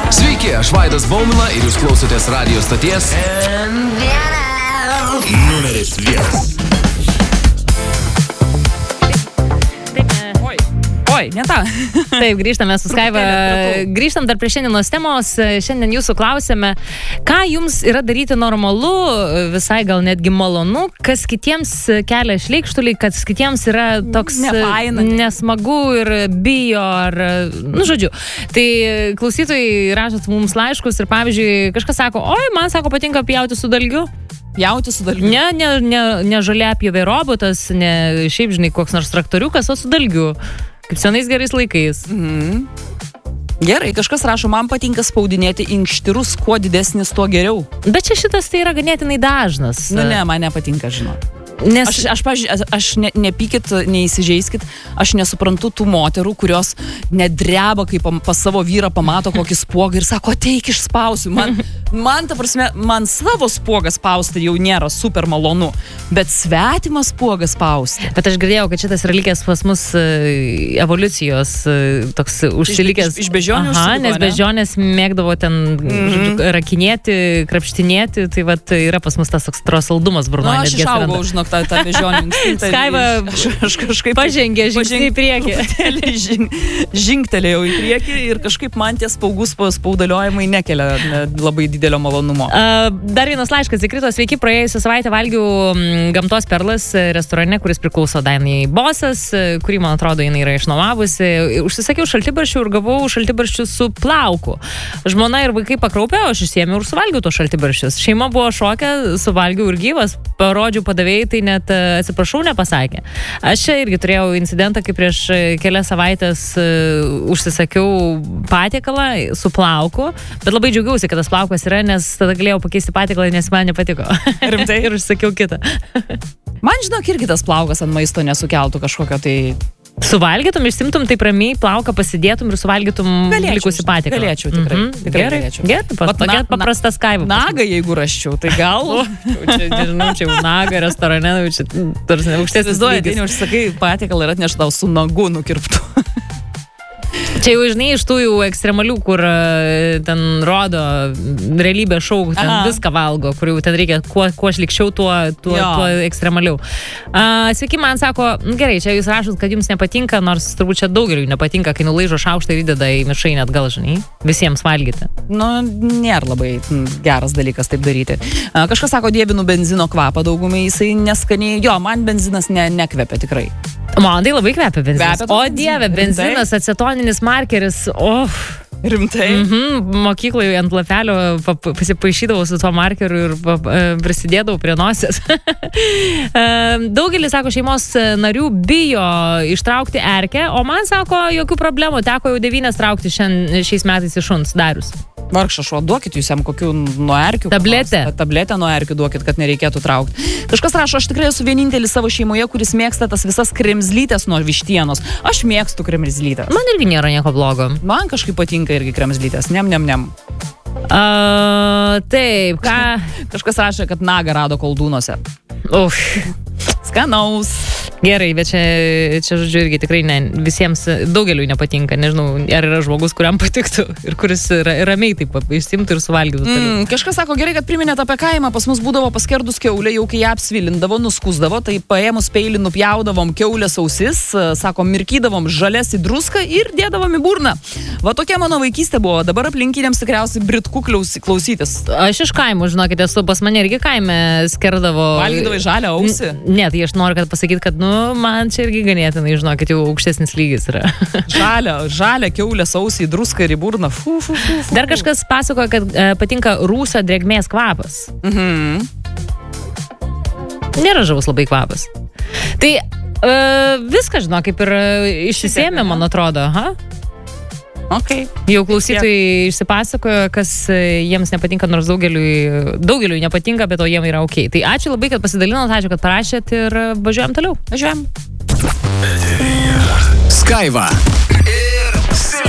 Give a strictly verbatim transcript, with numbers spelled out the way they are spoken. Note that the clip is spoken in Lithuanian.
Sveiki, aš Vaidas Baumila ir jūs klausotės radio stoties numeris vienas. Oi, ne tą. Taip, grįžtame su Skaiva. Grįžtam dar prie šiandienos temos. Šiandien jūsų klausėme, ką jums yra daryti normalu, visai gal netgi malonu, kas kitiems kelia šleikštulį, kas kitiems yra toks Nefaina. nesmagu ir bijo, ar, nu, žodžiu. Tai klausytojai rašot mums laiškus ir, pavyzdžiui, kažkas sako, oi, man sako, patinka pjauti su dalgiu. Pjauti su dalgiu. Ne, ne, ne, ne žoliapjovė robotas, ne šiaip, žinai, koks nors traktoriukas, o su dalgiu. Kaip senais gerais laikais. Mhm. Gerai, kažkas rašo, man patinka spaudinėti inkštirus, kuo didesnis, tuo geriau. Bet čia šitas tai yra ganėtinai dažnas. Nu ne, man nepatinka, žinot. Nes... Aš, aš, aš, aš ne, nepykit, neįsižeiskit, aš nesuprantu tų moterų, kurios nedreba, kai pas savo vyrą pamato kokį spuogą ir sako, ateik išspausiu. Man, man ta prasme, man savo spuogą spausti jau nėra super malonu, bet svetimą spuogą spausti. Bet aš girdėjau, kad šitas yra likęs pas mus evoliucijos toks užsilikęs. Iš, iš beždžionių Aha, užsiliko, nes ne? beždžionės mėgdavo ten mm-hmm. rakinėti, krapštinėti, tai vat yra pas mus tas toks trosaldumas burnoje. Nu, aš išaugau, žinok, tą, tą beždžionių instinktą. Skaiva aš, aš kažkaip pažengė žingsnį į priekį. Žing, žingtelėjau į priekį ir kažkaip man tie spaugus spaudaliojimai nekelia ne, labai didelio malonumo. Uh, dar vienas laiškas įkrito, sveiki, praėjusią savaitę valgiau Gamtos perlas restorane, kuris priklauso Dainai Bosas, kurį, man atrodo, jinai yra išnuomavusi. Užsisakiau šaltibarščių ir gavau šaltibarščių su plauku. Žmona ir vaikai pakraupė, o aš išsiėmiau ir suvalgiau tos šaltibarščius. Šeima buvo šokę, suvalgiau ir gyvas, parodžiau padavėjai, tai net atsiprašau nepasakė. Aš čia irgi turėjau incidentą, kai prieš kelias savaitės uh, užsisakiau patiekalą su plauku, bet labai džiaugiausi, kad tas plaukas yra, nes tada galėjau pakeisti patiekalą, nes man nepatiko. Rimtai? Ir užsisakiau kitą. Man, žinok, irgi tas plaukas ant maisto nesukeltų kažkokio tai... Suvalgytum, išsimtum, taip ramiai plauką pasidėtum ir suvalgytum galėčiau, likusi patiekalą. Galėčiau, tikrai. Mm-hmm. tikrai Gerai, galėčiau. gerai. Pas, Vat tokia na, paprasta Skaiva. Naga, jeigu raščiau, tai gal... O, čia, nežinau, čia jau naga restorane, čia tarsi aukštesnis lygis. Įsivaizduoji, užsakai patiekalą ir atneš tau su nagu nukirptu. Čia jau, žinai, iš tų jau ekstremalių, kur ten rodo realybės šou, ten Aha. viską valgo, kur jau ten reikia kuo, kuo šlikščiau, tuo, tuo, tuo ekstremaliau. Uh, sveiki, man sako, gerai, čia jūs rašot, kad jums nepatinka, nors turbūt čia daugeliui nepatinka, kai nulaižo šaukštą ir įdeda į mišrainę atgal, žinai, visiems valgyti. Nu, nėra labai geras dalykas taip daryti. Uh, kažkas sako, dievinu benzino kvapą daugumai, jisai neskaniai, jo, man benzinas ne, nekvepia tikrai. Man tai labai kvepia benzinas. Kvepia O benzinas. dieve, benzinas, acetoninis markeris, oh. Rimtai? Mhm, mokykloje ant lapelio pasipaišydavau su tuo markeriu ir prisidėdavau prie nosies. Daugelis, sako, šeimos narių bijo ištraukti erkę, o man, sako, jokių problemų, teko jau devynias traukti šiandien, šiais metais iš šuns Darius. Vargšas šuo, duokit jūs jam kokių nuo erkių. Tabletę. Tabletę nuo erkių duokit, kad nereikėtų traukti. Kažkas rašo, aš tikrai esu vienintelis savo šeimoje, kuris mėgsta tas visas kremzlytės nuo vištienos. Aš mėgstu kremzlytės. Man irgi nėra nieko blogo. Man kažkaip patinka irgi kremzlytės. Nem, nem, nem. Uh, taip, ką... Kažkas rašo, kad naga rado koldūnuose. Uf. Skanaus. Gerai, bet čia, čia žodžiu, irgi tikrai ne, visiems, daugeliui nepatinka. Nežinau, ar yra žmogus, kuriam patiktų ir kuris ra, ramiai taip išsimtų ir suvalgytų. Mm, kažkas sako, gerai, kad priminėt apie kaimą. Pas mus būdavo paskerdus kiaulė, jau kai ją apsvilindavo, nuskusdavo, tai paėmus peilį nupjaudavom kiaulės ausis, sako, mirkydavom žalias į druską ir dėdavom į burną. Va tokia mano vaikystė buvo. Dabar aplinkiniams tikriausiai britku klausytis. Aš iš kaimo, žinokit, esu pas mane irgi kaime skerdavo. Valgydavai žalią ausį? Ne, tai aš noriu kad pasakyti, kad, nu, man čia irgi ganėtinai, žinokit, jau aukštesnis lygis yra. Žalia, žalia kiaulės ausį į druską ir į burną. Fu, fu, fu, fu. Dar kažkas pasakoja, kad e, patinka rūsio drėgmės kvapas. Mhm. Nėra žavus labai kvapas. Tai e, viską, žinok, kaip ir išsisėmė, man atrodo. Aha. Okay. Jau klausytojai išsipasakojo, kas jiems nepatinka, nors daugeliui, daugeliui nepatinka, bet o jiem yra ok. Tai ačiū labai, kad pasidalinot, ačiū, kad parašėt ir važiuojam toliau. Važiuojam. Skaiva.